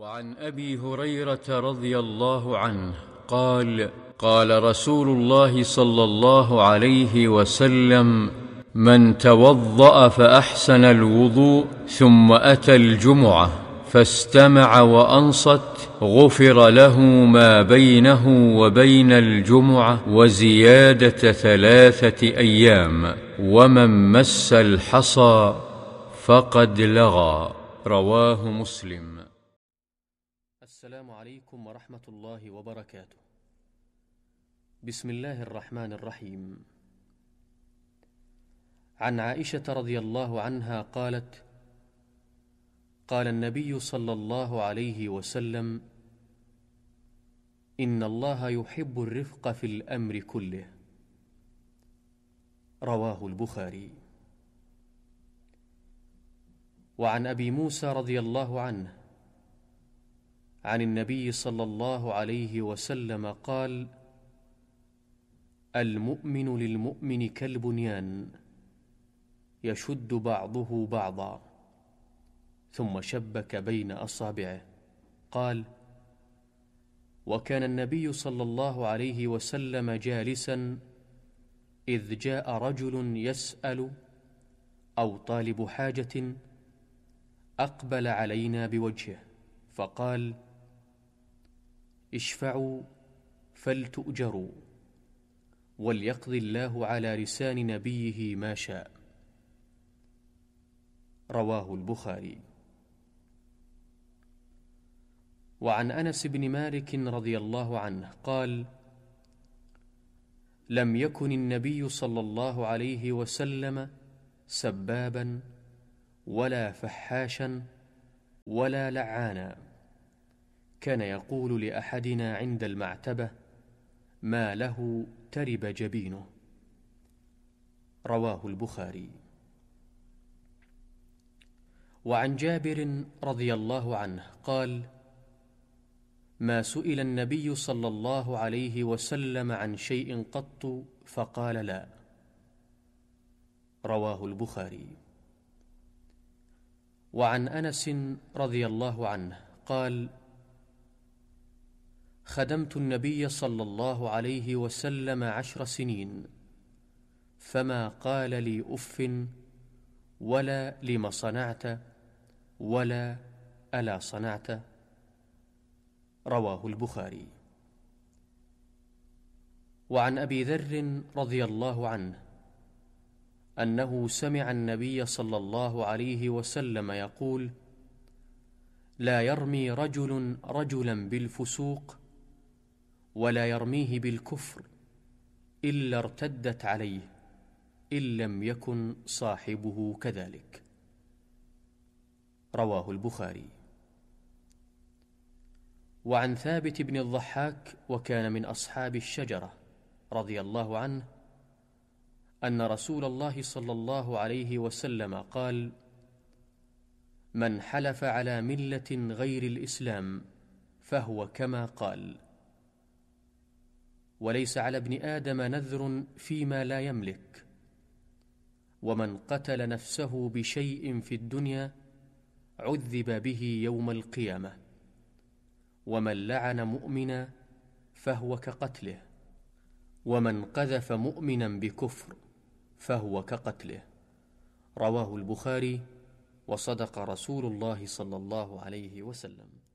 وعن أبي هريرة رضي الله عنه قال: قال رسول الله صلى الله عليه وسلم: من توضأ فأحسن الوضوء ثم أتى الجمعة فاستمع وأنصت غفر له ما بينه وبين الجمعة وزيادة 3 أيام، ومن مس الحصى فقد لغى. رواه مسلم. السلام عليكم ورحمة الله وبركاته. بسم الله الرحمن الرحيم. عن عائشة رضي الله عنها قالت: قال النبي صلى الله عليه وسلم: إن الله يحب الرفق في الأمر كله. رواه البخاري. وعن أبي موسى رضي الله عنه عن النبي صلى الله عليه وسلم قال: المؤمن للمؤمن كالبنيان يشد بعضه بعضا، ثم شبك بين أصابعه. قال: وكان النبي صلى الله عليه وسلم جالسا إذ جاء رجل يسأل أو طالب حاجة، أقبل علينا بوجهه فقال: اشفعوا فلتؤجروا، وليقضي الله على لسان نبيه ما شاء. رواه البخاري. وعن أنس بن مالك رضي الله عنه قال: لم يكن النبي صلى الله عليه وسلم سبابا ولا فحاشا ولا لعانا، كان يقول لأحدنا عند المعتبة: ما له ترب جبينه. رواه البخاري. وعن جابر رضي الله عنه قال: ما سئل النبي صلى الله عليه وسلم عن شيء قط فقال لا. رواه البخاري. وعن أنس رضي الله عنه قال: خدمت النبي صلى الله عليه وسلم 10 سنين، فما قال لي أف ولا لم صنعت ولا ألا صنعت. رواه البخاري. وعن أبي ذر رضي الله عنه أنه سمع النبي صلى الله عليه وسلم يقول: لا يرمي رجل رجلا بالفسوق ولا يرميه بالكفر إلا ارتدت عليه، إن لم يكن صاحبه كذلك. رواه البخاري. وعن ثابت بن الضحاك، وكان من أصحاب الشجرة، رضي الله عنه أن رسول الله صلى الله عليه وسلم قال: من حلف على ملة غير الإسلام فهو كما قال. وليس على ابن آدم نذر فيما لا يملك، ومن قتل نفسه بشيء في الدنيا عذب به يوم القيامة، ومن لعن مؤمنا فهو كقتله، ومن قذف مؤمنا بكفر فهو كقتله. رواه البخاري. وصدق رسول الله صلى الله عليه وسلم.